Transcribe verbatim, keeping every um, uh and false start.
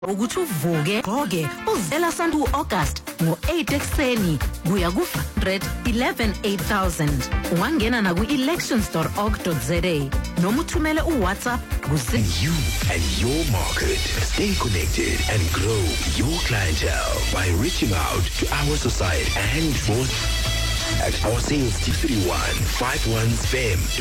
ukuthi uvuke gqoke uzela santu August ngo eight ekseni kuya ku one hundred eleven eight thousand. Ungangena na ku elections dot org dot za noma uthumele uWhatsApp ku you and your market. Stay connected and grow your clientele by reaching out to our society and both at our sales three one five one spam